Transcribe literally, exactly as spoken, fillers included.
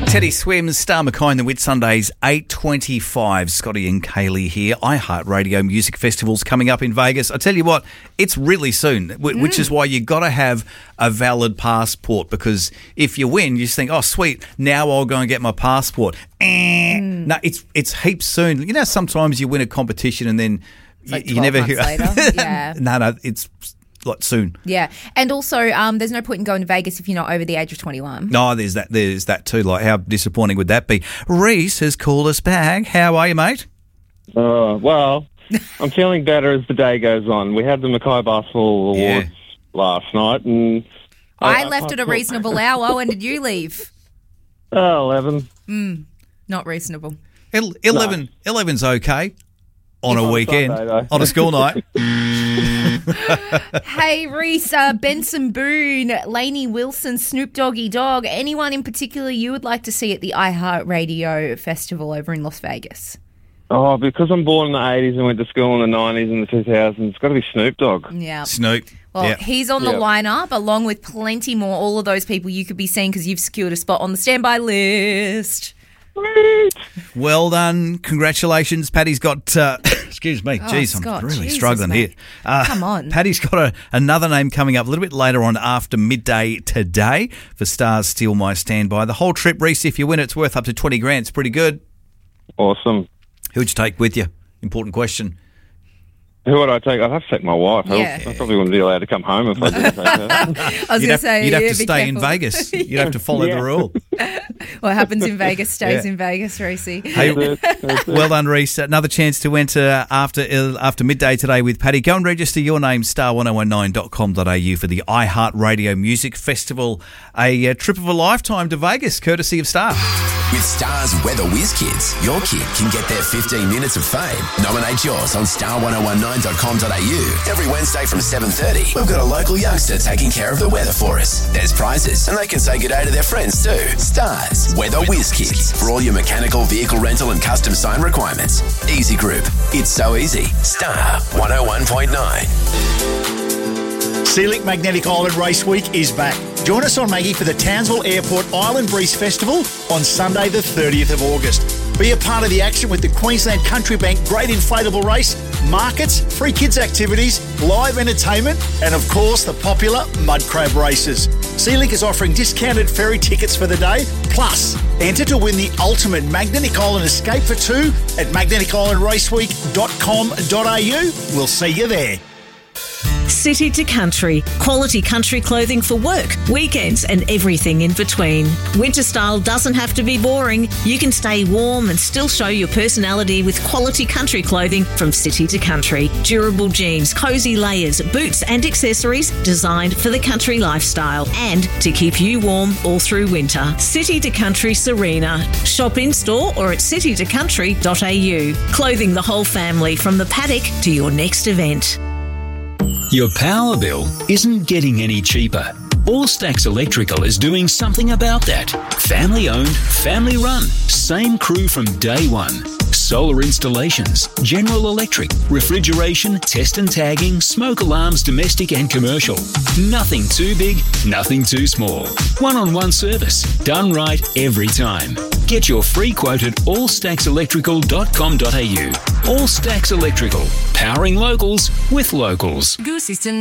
Teddy Swims, Star McKay and the Whitsundays, eight twenty-five. Scotty and Kaylee here. iHeartRadio Music Festival's coming up in Vegas. I tell you what, it's really soon, which mm. is why you got to have a valid passport, because if you win, you just think, oh, sweet, now I'll go and get my passport. Eh. Mm. No, it's it's heaps soon. You know, sometimes you win a competition and then it's like you, you never hear. Later. Yeah. no, no, it's like soon. Yeah, and also um, there's no point in going to Vegas if you're not over the age of twenty-one. No, there's that. There's that too. Like, how disappointing would that be? Reese has called us back. How are you, mate? Uh, well, I'm feeling better as the day goes on. We had the Mackay Basketball Awards yeah. last night, and I, I left I, at a reasonable hour. When did you leave? Uh, eleven. Mm, not reasonable. El- eleven. No. Eleven's okay. On a on weekend, Sunday, on a school night. Hey, Reese, uh, Benson Boone, Lainey Wilson, Snoop Doggy Dogg, anyone in particular you would like to see at the iHeartRadio Festival over in Las Vegas? Oh, because I'm born in the eighties and went to school in the nineties and the two thousands, it's got to be Snoop Dogg. Yeah. Snoop. Well, yep. he's on the yep. lineup along with plenty more, all of those people you could be seeing because you've secured a spot on the standby list. Well done. Congratulations. Paddy's got, uh, excuse me, oh, geez, Scott, I'm really Jesus, struggling mate. here. Uh, Come on. Paddy's got a, another name coming up a little bit later on after midday today for Stars Steal My Standby. The whole trip, Reese, if you win, it's worth up to twenty grand. It's pretty good. Awesome. Who'd you take with you? Important question. Who would I take? I'd have to take my wife. Yeah. I probably wouldn't be allowed to come home if I didn't take her. I was going to say, you'd have yeah, to stay in careful. Vegas. You'd have to follow Yeah. the rule. What happens in Vegas stays Yeah. in Vegas, Reese. Hey, That's it. That's it. well done, Reese. Another chance to enter after uh, after midday today with Paddy. Go and register your name, star one oh one nine dot com dot a u for the iHeartRadio Music Festival. A uh, trip of a lifetime to Vegas, courtesy of Star. With Star's Weather Whiz Kids, your kid can get their fifteen minutes of fame. Nominate yours on star one oh one nine dot com dot a u. Every Wednesday from seven thirty, we've got a local youngster taking care of the weather for us. There's prizes, and they can say good day to their friends too. Star's Weather Whiz Kids, for all your mechanical, vehicle rental and custom sign requirements. Easy Group. It's so easy. Star one oh one point nine. SeaLink Magnetic Island Race Week is back. Join us on Maggie for the Townsville Airport Island Breeze Festival on Sunday the thirtieth of August. Be a part of the action with the Queensland Country Bank Great Inflatable Race, markets, free kids activities, live entertainment, and of course the popular mud crab races. SeaLink is offering discounted ferry tickets for the day, plus enter to win the ultimate Magnetic Island escape for two at magnetic island race week dot com dot a u. We'll see you there. City to Country. Quality country clothing for work, weekends and everything in between. Winter style doesn't have to be boring. You can stay warm and still show your personality with quality country clothing from City to Country. Durable jeans, cosy layers, boots and accessories designed for the country lifestyle and to keep you warm all through winter. City to Country Serena. Shop in store or at city to country dot a u. Clothing the whole family from the paddock to your next event. Your power bill isn't getting any cheaper. All Stacks Electrical is doing something about that. Family owned, family run, same crew from day one. Solar installations, General Electric, refrigeration, test and tagging, smoke alarms, domestic and commercial. Nothing too big, nothing too small. One-on-one service, done right every time. Get your free quote at all stacks electrical dot com dot a u. All Stacks Electrical, powering locals with locals. Goosey